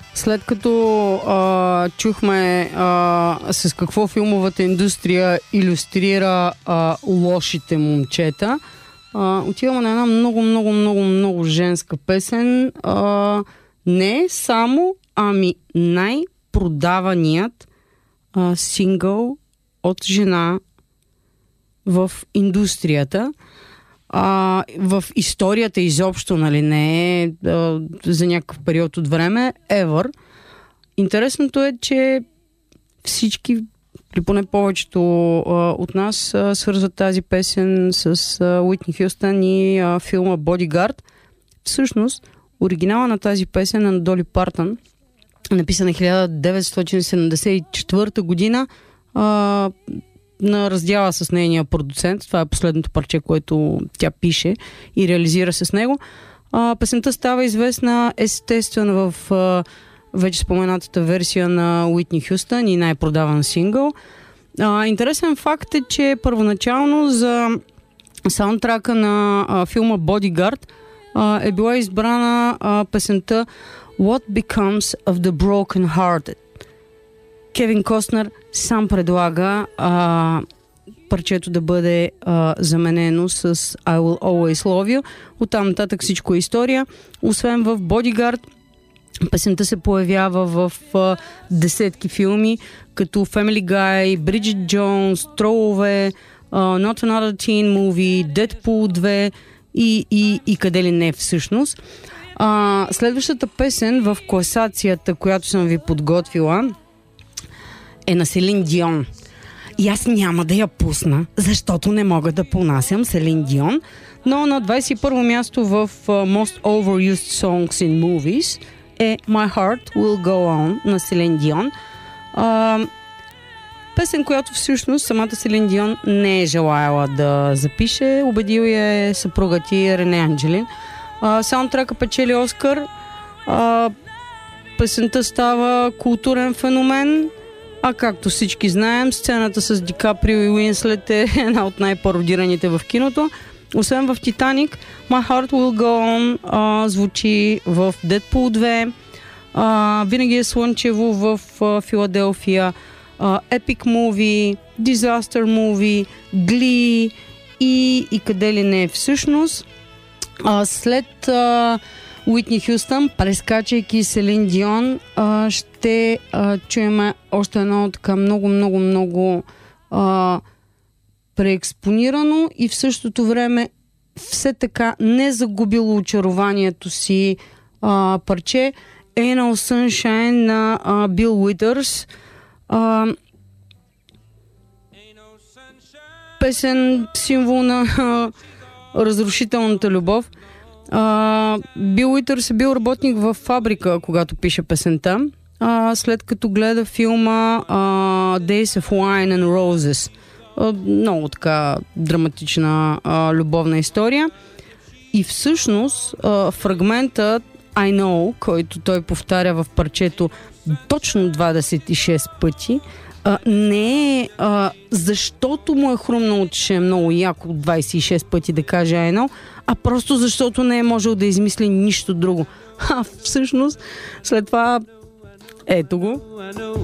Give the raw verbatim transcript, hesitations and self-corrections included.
След като а, чухме а, с какво филмовата индустрия илюстрира а, лошите момчета, а, отиваме на една много, много, много, много женска песен. А, не само, ами най-продаваният а, сингъл от жена в индустрията. А, в историята изобщо, нали, не е а, за някакъв период от време, ever. Интересното е, че всички, или поне повечето а, от нас а, свързват тази песен с а, Уитни Хюстън и а, филма Бодигард. Всъщност, оригинала на тази песен е на Доли Партън, написана хиляда деветстотин седемдесет и четвърта година, а, на раздяла с нейния продуцент. Това е последното парче, което тя пише и реализира с него. А, песента става известна естествено в а, вече споменатата версия на Уитни Хюстън и най-продаван сингъл. А, интересен факт е, че първоначално за саундтрака на а, филма Bodyguard а, е била избрана а, песента What Becomes of the Broken Hearted. Кевин Костнер сам предлага а, парчето да бъде а, заменено с I Will Always Love You. Оттам нататък всичко е история. Освен в Bodyguard, песента се появява в а, десетки филми, като Family Guy, Bridget Jones, Тролове, uh, Not Another Teen Movie, Deadpool две и, и, и къде ли не всъщност. А, следващата песен в класацията, която съм ви подготвила, е на Селин Дион. И аз няма да я пусна, защото не мога да понасям Селин Дион, но на двадесет и първо място в uh, Most Overused Songs in Movies е My Heart Will Go On на Селин Дион. Uh, песен, която всъщност самата Селин Дион не е желаяла да запише. Убедил я е съпруга ти Рене Анджелин. Uh, саундтрака печели Оскар. Uh, песента става културен феномен. А както всички знаем, сцената с Ди Каприо и Уинслет е една от най-пародираните в киното. Освен в Титаник, My Heart Will Go On а, звучи в Deadpool две, а, Винаги е слънчево в а, Филаделфия, а, Epic Movie, Disaster Movie, Glee и, и къде ли не всъщност. А, след а, Уитни Хюстън, прескачайки Селин Дион, а, ще а, чуем още едно така много, много, много а, преекспонирано и в същото време все така не загубило очарованието си а, парче Ain't No Sunshine на а, Бил Уитърс. А, песен, символ на а, разрушителната любов. Uh, Бил Уитърс е бил работник в фабрика, когато пише песента, uh, след като гледа филма uh, Days of Wine and Roses. Uh, много така драматична uh, любовна история. И всъщност uh, фрагментът I Know, който той повтаря в парчето точно двадесет и шест пъти, Uh, не е uh, защото му е хрумнало, че ще е много яко двадесет и шест пъти да каже I know, а просто защото не е можел да измисли нищо друго. А всъщност след това ето го.